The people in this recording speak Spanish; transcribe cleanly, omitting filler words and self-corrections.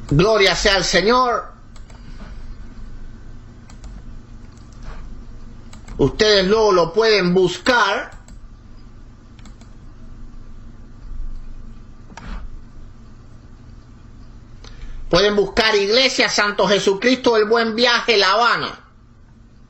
Gloria sea al Señor. Ustedes luego lo pueden buscar. Pueden buscar Iglesia Santo Jesucristo del Buen Viaje, La Habana.